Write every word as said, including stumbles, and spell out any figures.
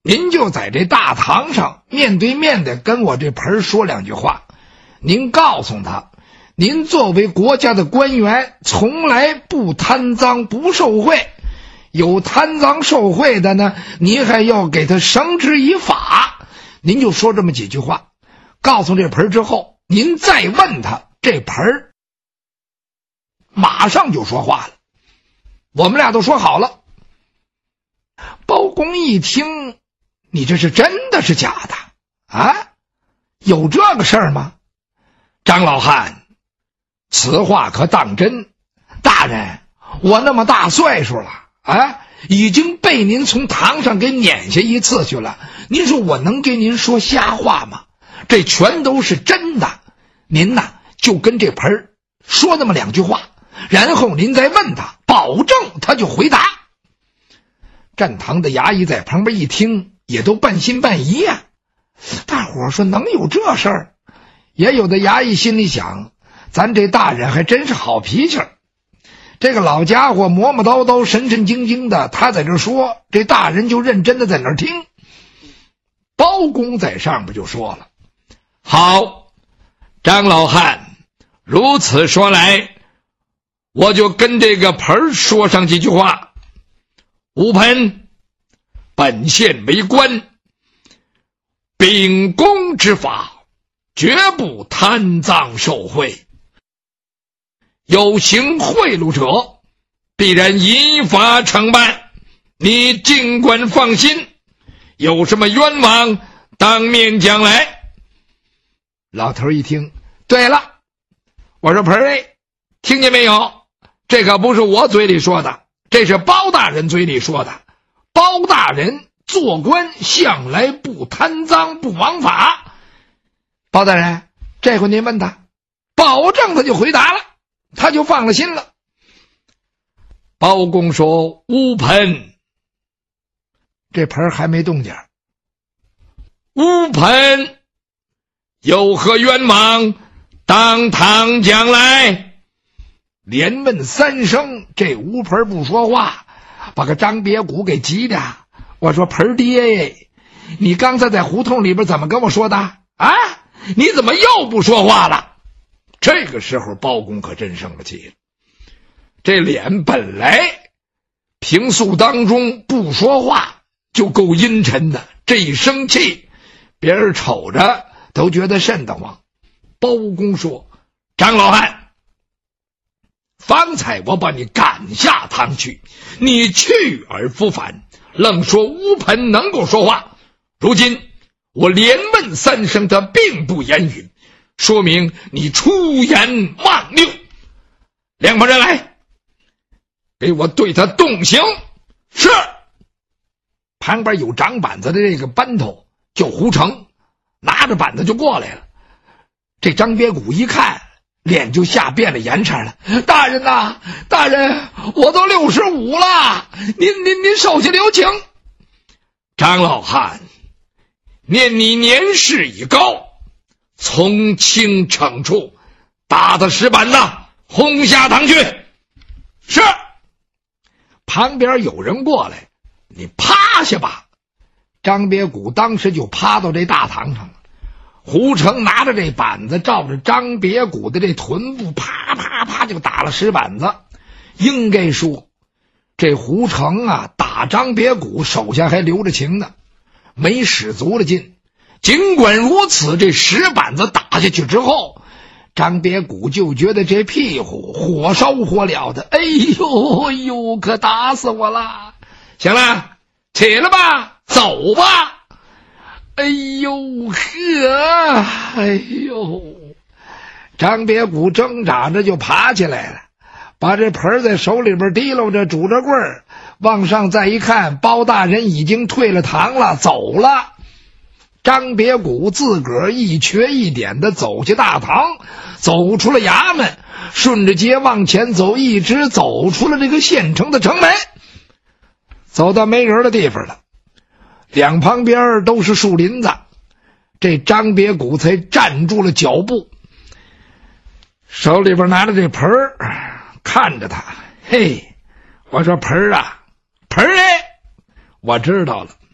您就在这大堂上面对面的跟我这盆说两句话。您告诉他，您作为国家的官员，从来不贪赃不受贿，有贪赃受贿的呢，您还要给他绳之以法。您就说这么几句话，告诉这盆之后，您再问他，这盆马上就说话了。我们俩都说好了。包公一听，你这是真的是假的啊？有这个事儿吗？张老汉，此话可当真？大人，我那么大岁数了啊，已经被您从堂上给撵下一次去了，您说我能给您说瞎话吗？这全都是真的。您呐，就跟这盆说那么两句话，然后您再问他，保证他就回答。站堂的衙役在旁边一听，也都半信半疑呀、啊。大伙儿说能有这事儿？也有的衙役心里想，咱这大人还真是好脾气儿。这个老家伙磨磨叨叨神神经经的，他在这说，这大人就认真的在那儿听。包公在上边就说了，好，张老汉，如此说来，我就跟这个盆说上几句话。吴盆，本县为官，秉公之法，绝不贪赃受贿，有行贿赂者，必然依法惩办。你尽管放心，有什么冤枉，当面讲来。老头一听，对了，我说盆儿，听见没有？这可不是我嘴里说的，这是包大人嘴里说的。包大人做官向来不贪赃不枉法。包大人，这回您问他，保证他就回答了，他就放了心了。包公说，乌盆，这盆还没动静。乌盆，有何冤枉，当堂讲来。连问三声，这乌盆不说话，把个张别谷给急的。我说盆爹，你刚才在胡同里边怎么跟我说的啊？你怎么又不说话了？这个时候包公可真生了气了。这脸本来平素当中不说话就够阴沉的，这一生气，别人瞅着都觉得瘆得慌。包公说，张老汉，方才我把你赶下堂去，你去而复返，愣说乌盆能够说话。如今我连问三声，他并不言语，说明你出言忘六。两拨人来，给我对他动刑。是。旁边有掌板子的这个班头叫胡成，拿着板子就过来了。这张别谷一看，脸就吓变了颜色了。大人呐，大人，我都六十五了，您您您手下留情。张老汉，念你年事已高，从轻惩处，打他石板子，轰下堂去。是。旁边有人过来，你趴下吧。张别谷当时就趴到这大堂上了。胡成拿着这板子，照着张别谷的这臀部啪啪啪就打了石板子。应该说，这胡成啊，打张别谷手下还留着情呢，没使足了劲。尽管如此，这石板子打下去之后，张别谷就觉得这屁股火烧火燎的，哎呦哎呦，可打死我了。行了，起来吧，走吧。哎呦呵，哎呦！张别谷挣扎着就爬起来了，把这盆在手里边提溜着，拄着棍儿往上再一看，包大人已经退了堂了，走了。张别谷自个儿一瘸一点的走下大堂，走出了衙门，顺着街往前走，一直走出了这个县城的城门，走到没人的地方了。两旁边都是树林子，这张别谷才站住了脚步，手里边拿着这盆儿，看着他，嘿，我说盆儿啊，盆儿哎，我知道了，